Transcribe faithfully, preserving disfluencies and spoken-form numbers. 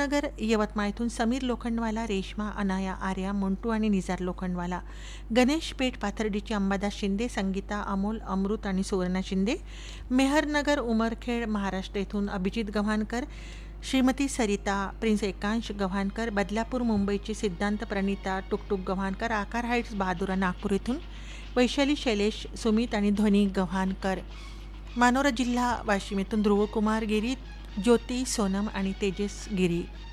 राधानगर यवतमाळ इथून समीर लोखंडवाला, रेश्मा, अनाया, आर्या, मोंटू आणि निजार लोखंडवाला. गणेश पेठ पाथर्डीची अंबादास शिंदे, संगीता, अमोल, अमृत आणि सुवर्णा शिंदे. मेहरनगर उमरखेड महाराष्ट्र येथून अभिजित गव्हाणकर, श्रीमती सरिता, प्रिन्स एकांश गव्हाणकर. बदलापूर मुंबईचे सिद्धांत, प्रणिता, टुकटुक गव्हाणकर. आकार हाईट्स बहादुरा नागपूर येथून वैशाली, शैलेश, सुमित आणि ध्वनी गव्हाणकर. मानोरा जिल्हा वाशिम येथून ध्रुवकुमार गिरी, ज्योती, सोनम आणि तेजस गिरी.